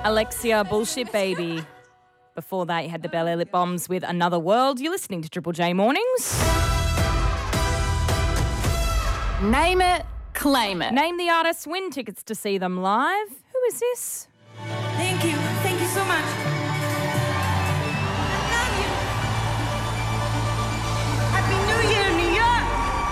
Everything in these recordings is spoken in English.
Alexia, Bullshit Baby. Before that, you had the Bel Air Lip Bombs with Another World. You're listening to Triple J Mornings. Name it, claim it. Name the artist, win tickets to see them live. Who is this? Thank you. Thank you so much. I love you. Happy New Year, New York.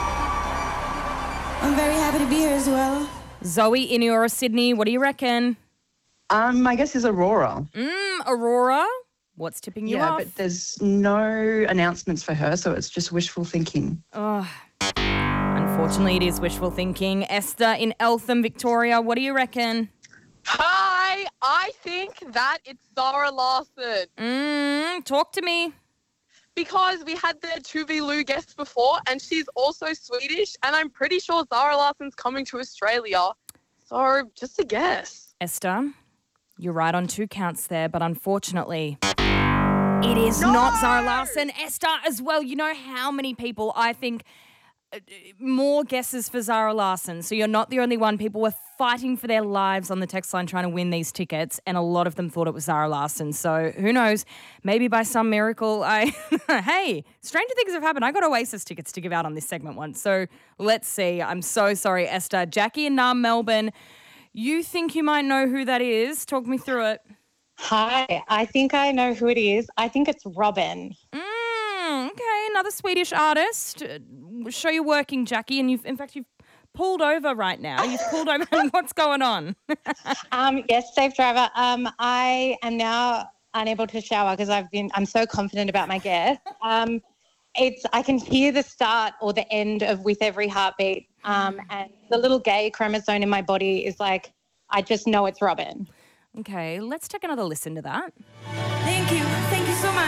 I'm very happy to be here as well. Zoe in Eora, Sydney. What do you reckon? My guess is Aurora. Aurora. What's tipping you off? But there's no announcements for her, so it's just wishful thinking. Unfortunately, it is wishful thinking. Esther in Eltham, Victoria. What do you reckon? Hi, I think that it's Zara Larsson. Talk to me. Because we had the Tove Lo guest before, and she's also Swedish, and I'm pretty sure Zara Larsson's coming to Australia. So, just a guess. Esther, you're right on 2 counts there, but unfortunately, it is not Zara Larsson. Esther as well. You know how many people, I think, more guesses for Zara Larsson. So you're not the only one. People were fighting for their lives on the text line trying to win these tickets, and a lot of them thought it was Zara Larsson. So who knows? Maybe by some miracle, hey, stranger things have happened. I got Oasis tickets to give out on this segment once. So let's see. I'm so sorry, Esther. Jackie in Melbourne, you think you might know who that is. Talk me through it. Hi, I think I know who it is. I think it's Robin. Okay, another Swedish artist. Show your working, Jackie, and you've pulled over right now. You've pulled over. What's going on? Yes, safe driver. I am now unable to shower because I'm so confident about my guess. I can hear the start or the end of With Every Heartbeat, and the little gay chromosome in my body is like, I just know it's Robin. Okay, let's take another listen to that. Thank you. Thank you so much.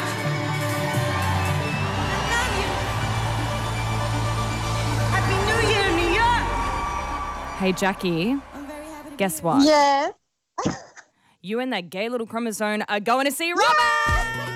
Hey, Jackie, guess what? Yeah. You and that gay little chromosome are going to see Robin!